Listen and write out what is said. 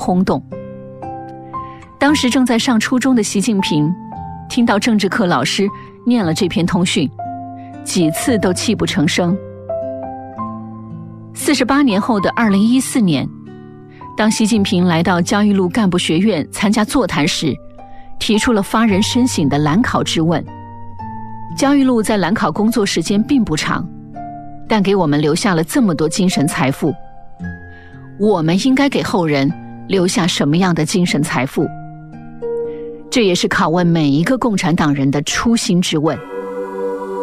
轰动。当时正在上初中的习近平听到政治课老师念了这篇通讯，几次都泣不成声。48年后的2014年，当习近平来到焦裕禄干部学院参加座谈时，提出了发人深省的蓝考之问。焦裕禄在蓝考工作时间并不长，但给我们留下了这么多精神财富。我们应该给后人留下什么样的精神财富？这也是拷问每一个共产党人的初心之问。